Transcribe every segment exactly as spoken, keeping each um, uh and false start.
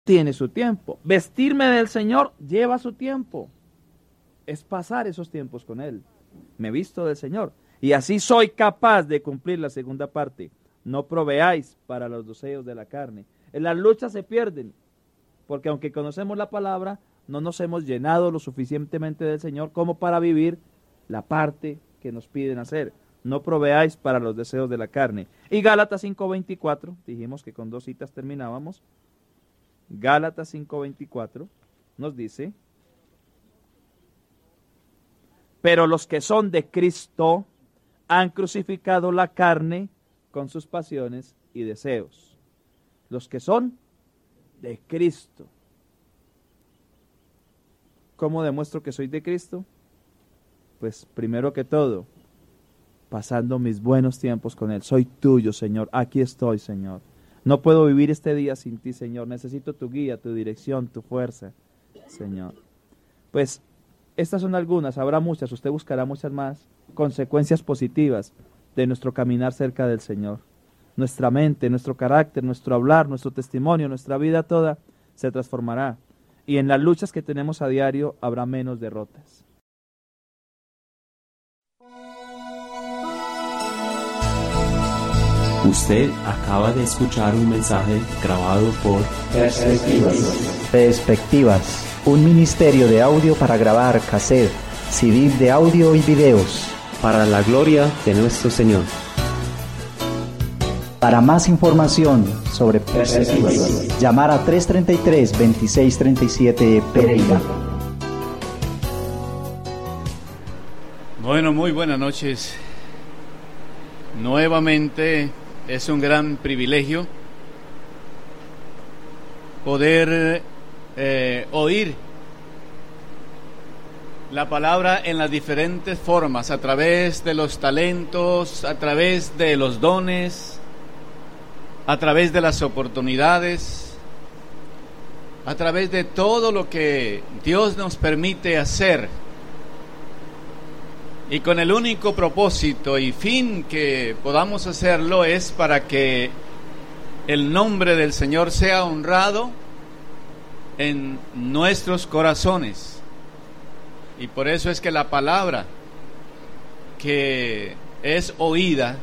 tiene su tiempo. Vestirme del Señor lleva su tiempo. Es pasar esos tiempos con Él. Me visto del Señor. Y así soy capaz de cumplir la segunda parte. No proveáis para los deseos de la carne. En las luchas se pierden, porque aunque conocemos la palabra, no nos hemos llenado lo suficientemente del Señor como para vivir la parte que nos piden hacer. No proveáis para los deseos de la carne. Y Gálatas cinco veinticuatro, dijimos que con dos citas terminábamos. Gálatas cinco veinticuatro nos dice: pero los que son de Cristo han crucificado la carne con sus pasiones y deseos. Los que son de Cristo. ¿Cómo demuestro que soy de Cristo? Pues primero que todo, pasando mis buenos tiempos con Él. Soy tuyo, Señor. Aquí estoy, Señor. No puedo vivir este día sin ti, Señor. Necesito tu guía, tu dirección, tu fuerza, Señor. Pues estas son algunas, habrá muchas, usted buscará muchas más consecuencias positivas de nuestro caminar cerca del Señor. Nuestra mente, nuestro carácter, nuestro hablar, nuestro testimonio, nuestra vida toda se transformará. Y en las luchas que tenemos a diario habrá menos derrotas. Usted acaba de escuchar un mensaje grabado por Perspectivas. Perspectivas, un ministerio de audio para grabar cassette, C D de audio y videos. para la gloria de nuestro Señor. Para más información sobre Perspectivas, llamar a tres treinta y tres, veintiséis treinta y siete Pereira. Bueno, muy buenas noches. Nuevamente es un gran privilegio poder eh, oír la palabra en las diferentes formas, a través de los talentos, a través de los dones, a través de las oportunidades, a través de todo lo que Dios nos permite hacer, y con el único propósito y fin que podamos hacerlo es para que el nombre del Señor sea honrado en nuestros corazones. Y por eso es que la palabra que es oída,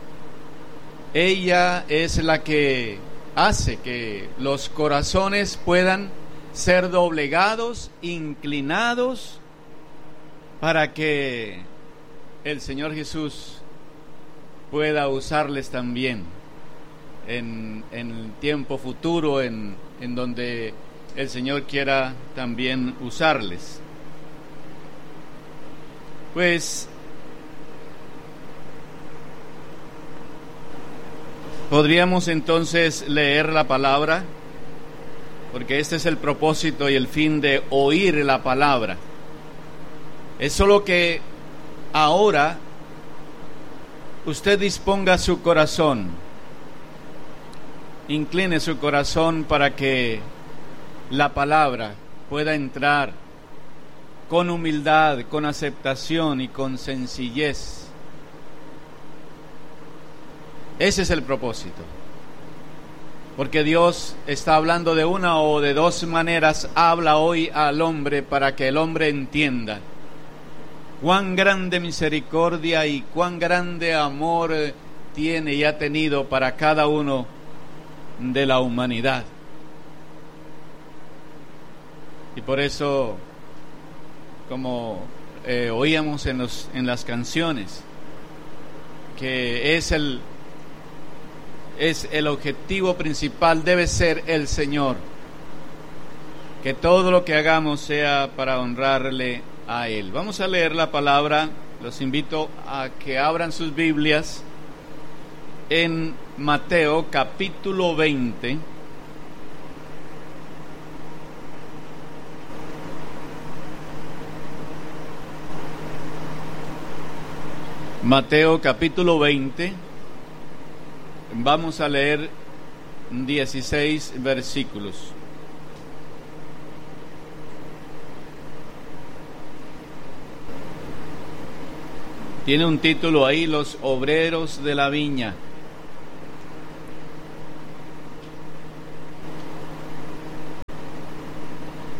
ella es la que hace que los corazones puedan ser doblegados, inclinados, para que el Señor Jesús pueda usarles también en, en el tiempo futuro, en, en donde el Señor quiera también usarles. Pues podríamos entonces leer la palabra, porque este es el propósito y el fin de oír la palabra. Es solo que ahora usted disponga su corazón, incline su corazón para que la palabra pueda entrar con humildad, con aceptación y con sencillez. Ese es el propósito. Porque Dios está hablando de una o de dos maneras, habla hoy al hombre para que el hombre entienda cuán grande misericordia y cuán grande amor tiene y ha tenido para cada uno de la humanidad. Y por eso, como eh, oíamos en, los, en las canciones, que es el, es el objetivo principal, debe ser el Señor. Que todo lo que hagamos sea para honrarle a Él. Vamos a leer la palabra. Los invito a que abran sus Biblias en Mateo capítulo veinte. Mateo capítulo veinte. Vamos a leer dieciséis versículos. Tiene un título ahí: Los obreros de la viña.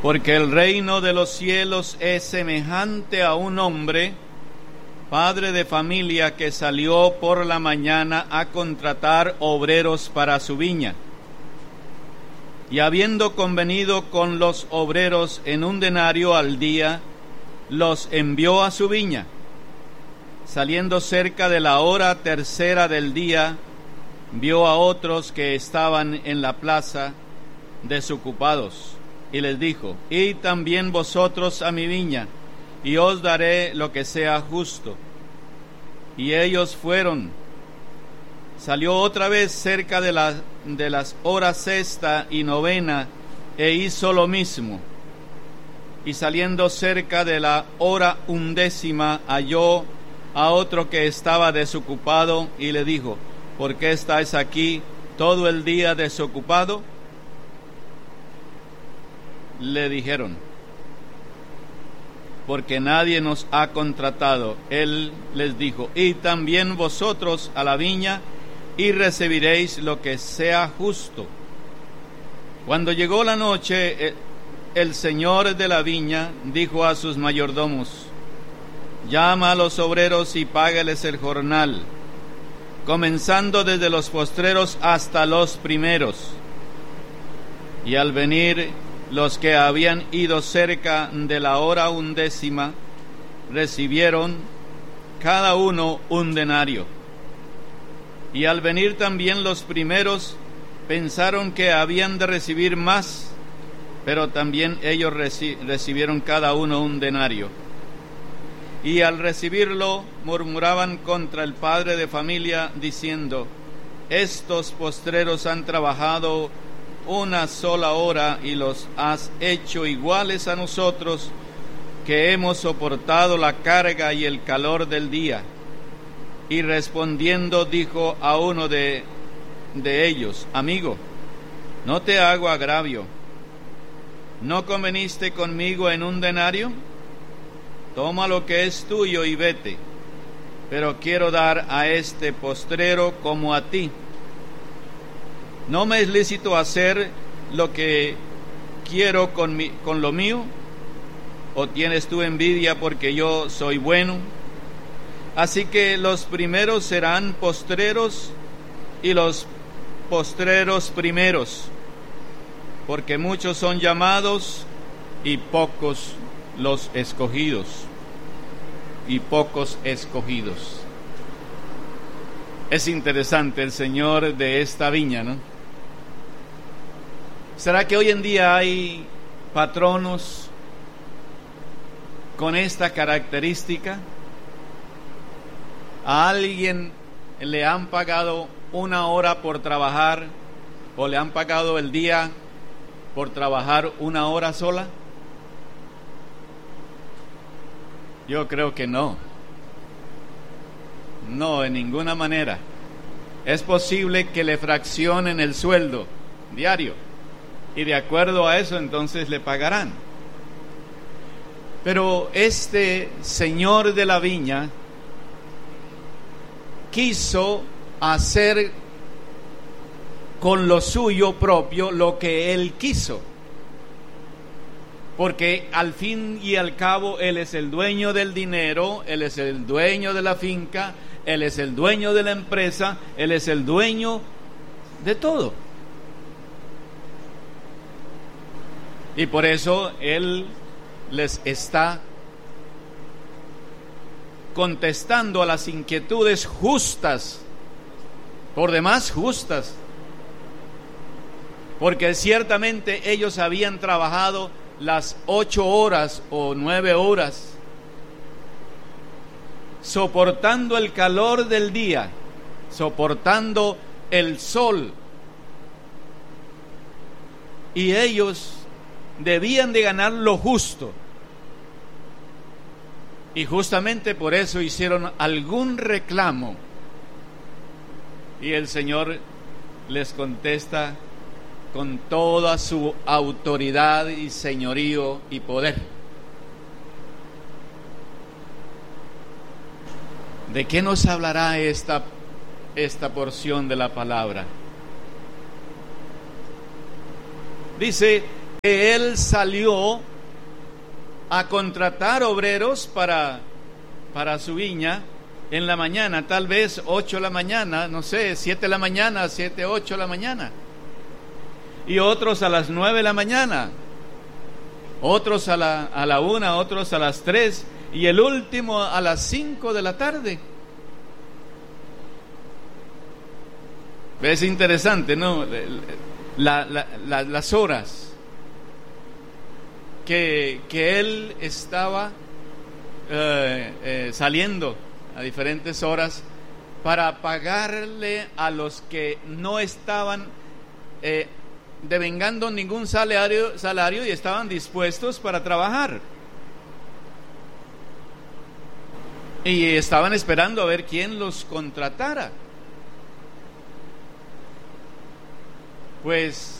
Porque el reino de los cielos es semejante a un hombre, padre de familia, que salió por la mañana a contratar obreros para su viña. Y habiendo convenido con los obreros en un denario al día, los envió a su viña. Saliendo cerca de la hora tercera del día, vio a otros que estaban en la plaza desocupados, y les dijo: id también vosotros a mi viña, y os daré lo que sea justo. Y ellos fueron. Salió otra vez cerca de, la, de las horas sexta y novena, e hizo lo mismo. Y saliendo cerca de la hora undécima, halló a otro que estaba desocupado, y le dijo: ¿por qué estáis aquí todo el día desocupado? Le dijeron: porque nadie nos ha contratado. Él les dijo: id también vosotros a la viña, y recibiréis lo que sea justo. Cuando llegó la noche, el señor de la viña dijo a sus mayordomos: llama a los obreros y págales el jornal, comenzando desde los postreros hasta los primeros. Y al venir los que habían ido cerca de la hora undécima, recibieron cada uno un denario. Y al venir también los primeros, pensaron que habían de recibir más, pero también ellos reci- recibieron cada uno un denario. Y al recibirlo, murmuraban contra el padre de familia, diciendo: estos postreros han trabajado una sola hora y los has hecho iguales a nosotros, que hemos soportado la carga y el calor del día. Y respondiendo dijo a uno de, de ellos: amigo, no te hago agravio. ¿No conveniste conmigo en un denario? Toma lo que es tuyo y vete. Pero quiero dar a este postrero como a ti. ¿No me es lícito hacer lo que quiero con, mi, con lo mío? ¿O tienes tú envidia porque yo soy bueno? Así que los primeros serán postreros y los postreros primeros, porque muchos son llamados y pocos los escogidos, y pocos escogidos. Es interesante el Señor de esta viña, ¿no? ¿Será que hoy en día hay patronos con esta característica? ¿A alguien le han pagado una hora por trabajar, o le han pagado el día por trabajar una hora sola? Yo creo que no. No, en ninguna manera. Es posible que le fraccionen el sueldo diario, y de acuerdo a eso entonces le pagarán. Pero este señor de la viña quiso hacer con lo suyo propio lo que él quiso, porque al fin y al cabo él es el dueño del dinero, él es el dueño de la finca, él es el dueño de la empresa, él es el dueño de todo. Y por eso él les está contestando a las inquietudes justas, por demás justas, porque ciertamente ellos habían trabajado las ocho horas o nueve horas, soportando el calor del día, soportando el sol, y ellos debían de ganar lo justo. Y justamente por eso hicieron algún reclamo. Y el Señor les contesta con toda su autoridad y señorío y poder. ¿De qué nos hablará esta, esta porción de la palabra? Dice: Él salió a contratar obreros para, para su viña en la mañana, tal vez ocho de la mañana, no sé, siete de la mañana, siete, ocho de la mañana. Y otros a las nueve de la mañana, otros a la, a la una, otros a las tres, y el último a las cinco de la tarde. Es interesante, ¿no? La, la, la, las horas que, que él estaba eh, eh, saliendo a diferentes horas para pagarle a los que no estaban eh, devengando ningún salario, salario y estaban dispuestos para trabajar. Y estaban esperando a ver quién los contratara. Pues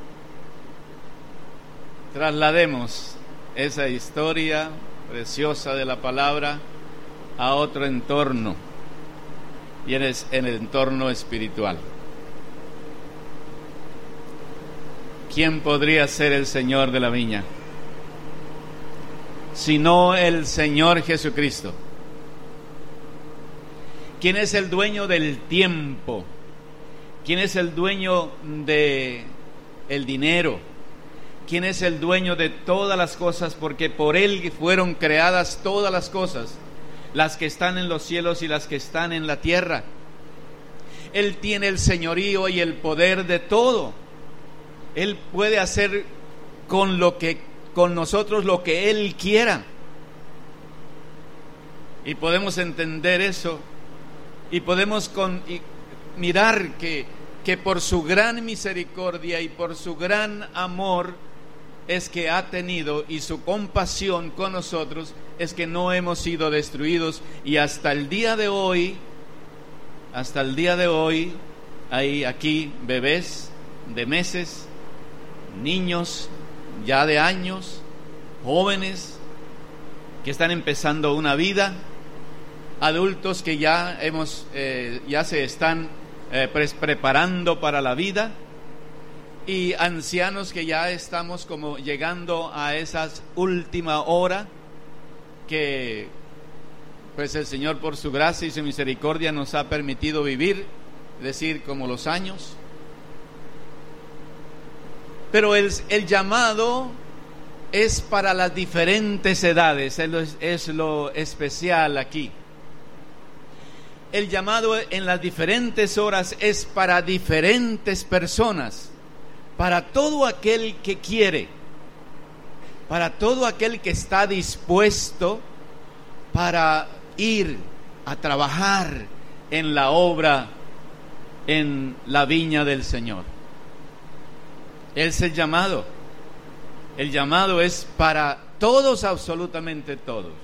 traslademos esa historia preciosa de la palabra a otro entorno, y en el entorno espiritual. ¿Quién podría ser el Señor de la viña sino el Señor Jesucristo? ¿Quién es el dueño del tiempo? ¿Quién es el dueño de el dinero? ¿Quién es el dueño de todas las cosas? Porque por Él fueron creadas todas las cosas, las que están en los cielos y las que están en la tierra. Él tiene el señorío y el poder de todo. Él puede hacer con lo que con nosotros lo que Él quiera. Y podemos entender eso, y podemos con, y mirar que, que por su gran misericordia y por su gran amor es que ha tenido, y su compasión con nosotros es que no hemos sido destruidos. Y hasta el día de hoy, hasta el día de hoy, hay aquí bebés de meses, niños ya de años, jóvenes que están empezando una vida, adultos que ya hemos eh, ya se están eh, pre- preparando para la vida, y ancianos que ya estamos como llegando a esa última hora que pues el Señor por su gracia y su misericordia nos ha permitido vivir, es decir, como los años. Pero el, el llamado es para las diferentes edades, es, es lo especial aquí. El llamado en las diferentes horas es para diferentes personas, para todo aquel que quiere, para todo aquel que está dispuesto para ir a trabajar en la obra, en la viña del Señor. Ese es el llamado. El llamado es para todos, absolutamente todos.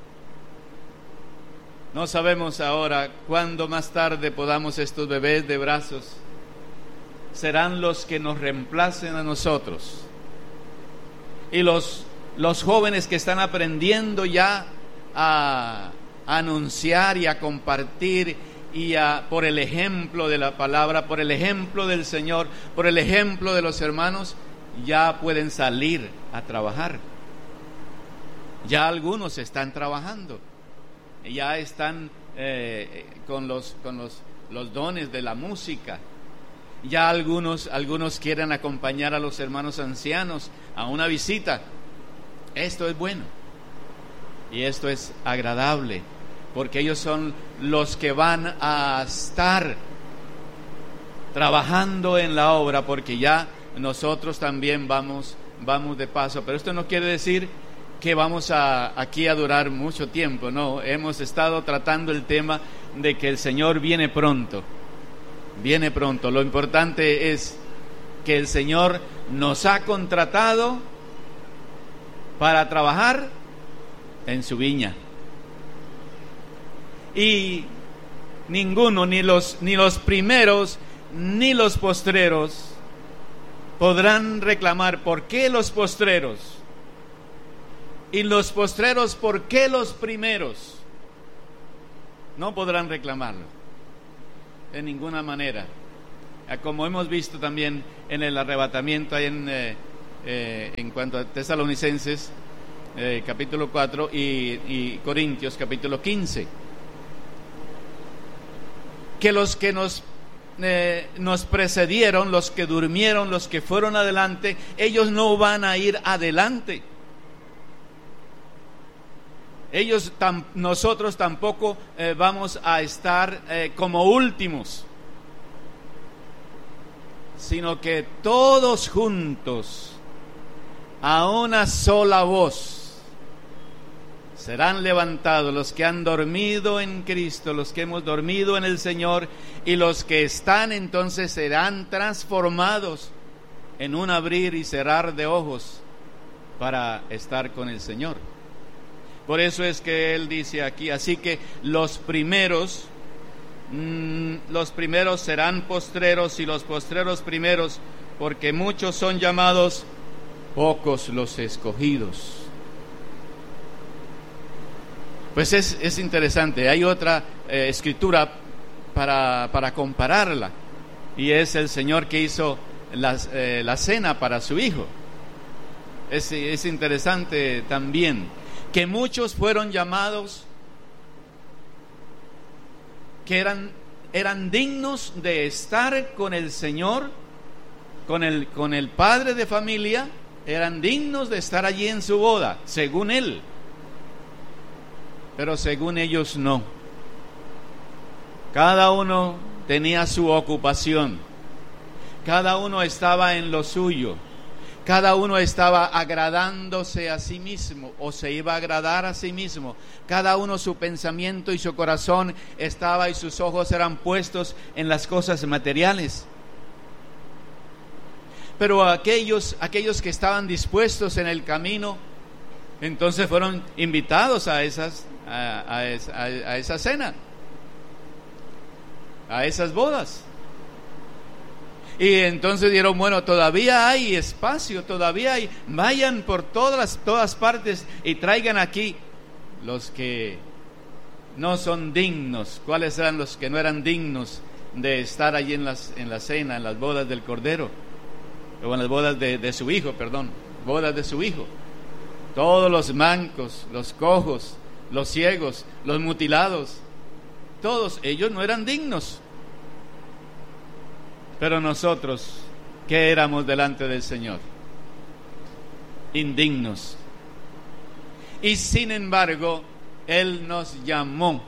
No sabemos ahora cuándo más tarde podamos estos bebés de brazos serán los que nos reemplacen a nosotros. Y los, los jóvenes que están aprendiendo ya a, a anunciar y a compartir, y a, por el ejemplo de la palabra, por el ejemplo del Señor, por el ejemplo de los hermanos, ya pueden salir a trabajar. Ya algunos están trabajando, ya están eh, con los con los, los dones de la música. Ya algunos algunos quieren acompañar a los hermanos ancianos a una visita. Esto es bueno y esto es agradable, porque ellos son los que van a estar trabajando en la obra, porque ya nosotros también vamos vamos de paso. Pero esto no quiere decir que vamos a aquí a durar mucho tiempo, no. Hemos estado tratando el tema de que el Señor viene pronto, viene pronto. Lo importante es que el Señor nos ha contratado para trabajar en su viña. Y ninguno, ni los, ni los primeros, ni los postreros, podrán reclamar por qué los postreros, y los postreros por qué los primeros. No podrán reclamarlo de ninguna manera. Como hemos visto también en el arrebatamiento, ahí en, eh, eh, en cuanto a Tesalonicenses eh, capítulo cuatro y, y Corintios capítulo quince, que los que nos eh, nos precedieron, los que durmieron, los que fueron adelante, ellos no van a ir adelante. Ellos tam, nosotros tampoco eh, vamos a estar eh, como últimos, sino que todos juntos, a una sola voz, serán levantados los que han dormido en Cristo, los que hemos dormido en el Señor, y los que están entonces serán transformados en un abrir y cerrar de ojos para estar con el Señor. Por eso es que él dice aquí, así que los primeros, mmm, los primeros serán postreros y los postreros primeros, porque muchos son llamados, pocos los escogidos. Pues es, es interesante, hay otra eh, escritura para, para compararla, y es el Señor que hizo la, eh, la cena para su Hijo. Es, es interesante también que muchos fueron llamados que eran, eran dignos de estar con el Señor, con el, con el padre de familia, eran dignos de estar allí en su boda, según él, pero según ellos no. Cada uno tenía su ocupación, cada uno estaba en lo suyo, cada uno estaba agradándose a sí mismo o se iba a agradar a sí mismo. Cada uno, su pensamiento y su corazón estaba y sus ojos eran puestos en las cosas materiales. Pero aquellos, aquellos que estaban dispuestos en el camino, entonces fueron invitados a esas, a, a, a, a esa cena, a esas bodas. Y entonces dijeron, bueno, todavía hay espacio, todavía hay, vayan por todas, todas partes y traigan aquí los que no son dignos. ¿Cuáles eran los que no eran dignos de estar allí en, las, en la cena, en las bodas del Cordero? O en las bodas de, de su hijo, perdón, bodas de su hijo. Todos los mancos, los cojos, los ciegos, los mutilados, todos ellos no eran dignos. Pero nosotros, ¿qué éramos delante del Señor? Indignos. Y sin embargo, Él nos llamó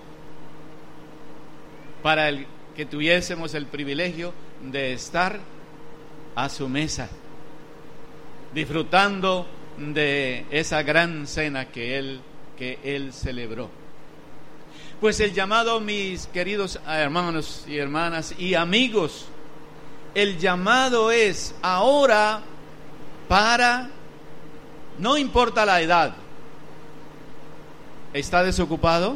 para el, que tuviésemos el privilegio de estar a su mesa, disfrutando de esa gran cena que Él, que Él celebró. Pues el llamado, mis queridos hermanos y hermanas y amigos, el llamado es ahora para, no importa la edad. ¿Está desocupado?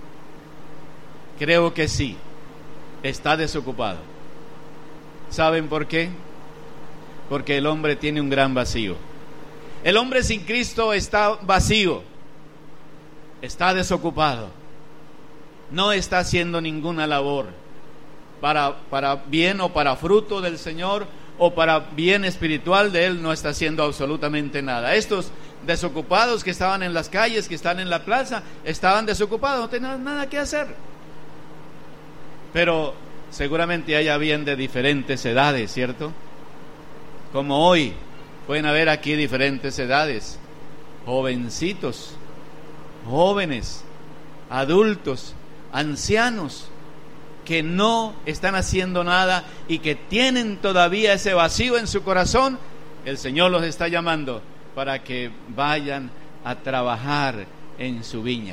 Creo que sí, está desocupado. ¿Saben por qué? Porque el hombre tiene un gran vacío. El hombre sin Cristo está vacío, está desocupado, no está haciendo ninguna labor. Para, para bien o para fruto del Señor o para bien espiritual de Él, no está haciendo absolutamente nada. Estos desocupados que estaban en las calles, que están en la plaza, estaban desocupados, no tenían nada que hacer. Pero seguramente hay habían de diferentes edades, ¿cierto? Como hoy, pueden haber aquí diferentes edades, jovencitos, jóvenes, adultos, ancianos, que no están haciendo nada y que tienen todavía ese vacío en su corazón. El Señor los está llamando para que vayan a trabajar en su viña.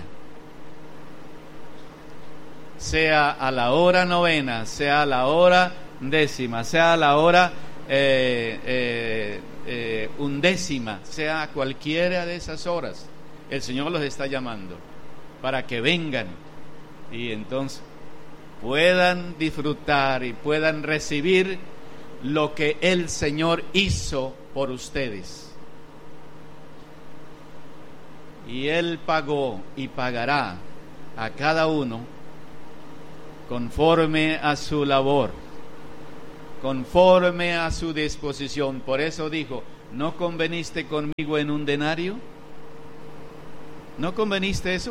Sea a la hora novena, sea a la hora décima, sea a la hora eh, eh, eh, undécima, sea a cualquiera de esas horas, el Señor los está llamando para que vengan y entonces puedan disfrutar y puedan recibir lo que el Señor hizo por ustedes. Y Él pagó y pagará a cada uno conforme a su labor, conforme a su disposición. Por eso dijo, ¿no conveniste conmigo en un denario? ¿No conveniste eso?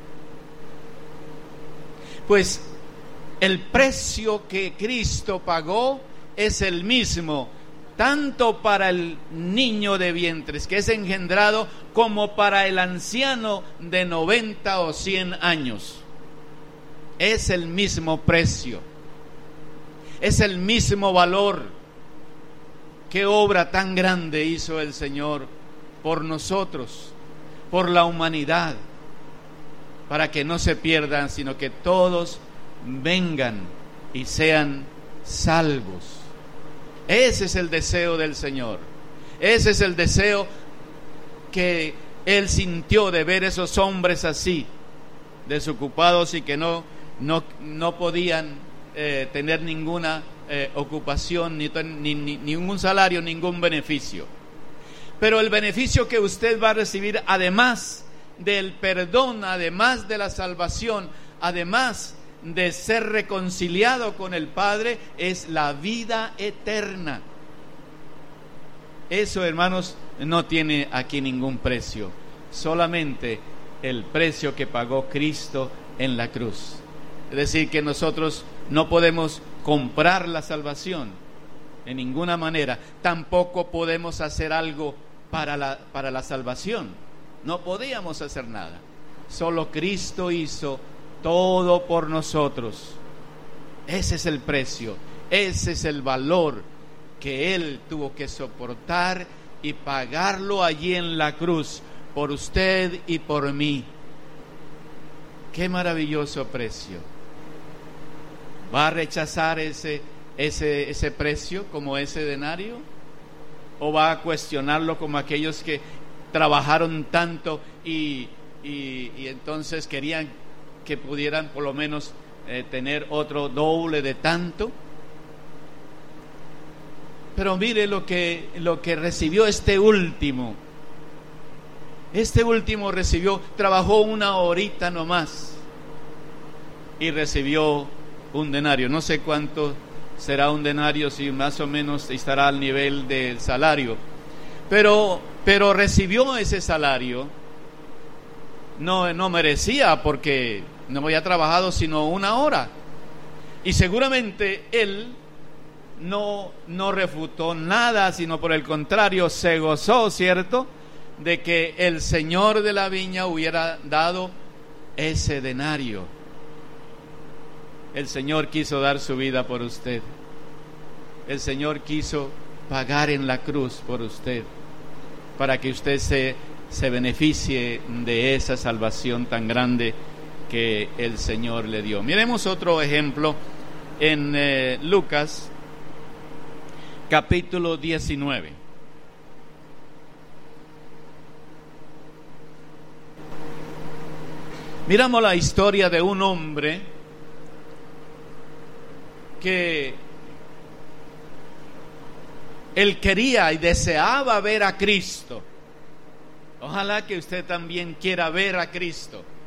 Pues el precio que Cristo pagó es el mismo, tanto para el niño de vientres que es engendrado, como para el anciano de noventa o cien años. Es el mismo precio, es el mismo valor. Qué obra tan grande hizo el Señor por nosotros, por la humanidad, para que no se pierdan, sino que todos vengan y sean salvos. Ese es el deseo del Señor. Ese es el deseo que Él sintió de ver esos hombres así, desocupados y que no, no, no podían eh, tener ninguna eh, ocupación, ni, ni, ni ningún salario, ningún beneficio. Pero el beneficio que usted va a recibir, además del perdón, además de la salvación, además de ser reconciliado con el Padre, es la vida eterna. Eso, hermanos, no tiene aquí ningún precio, solamente el precio que pagó Cristo en la cruz. Es decir, que nosotros no podemos comprar la salvación de ninguna manera, tampoco podemos hacer algo para la, para la salvación. No podíamos hacer nada, solo Cristo hizo todo por nosotros. Ese es el precio, ese es el valor que Él tuvo que soportar y pagarlo allí en la cruz por usted y por mí. Qué maravilloso precio. ¿Va a rechazar ese, ese, ese precio como ese denario? ¿O va a cuestionarlo como aquellos que trabajaron tanto y, y, y entonces querían que pudieran por lo menos eh, tener otro doble de tanto? Pero mire lo que, lo que recibió este último. Este último recibió, trabajó una horita nomás y recibió un denario. No sé cuánto será un denario, si más o menos estará al nivel del salario, pero, pero recibió ese salario. No, no merecía, porque no había trabajado sino una hora, y seguramente él no, no refutó nada, sino por el contrario se gozó, ¿cierto?, de que el Señor de la viña hubiera dado ese denario. El Señor quiso dar su vida por usted. El Señor quiso pagar en la cruz por usted, para que usted se, se beneficie de esa salvación tan grande que el Señor le dio. Miremos otro ejemplo en eh, Lucas capítulo diecinueve. Miramos la historia de un hombre que él quería y deseaba ver a Cristo. Ojalá que usted también quiera ver a Cristo.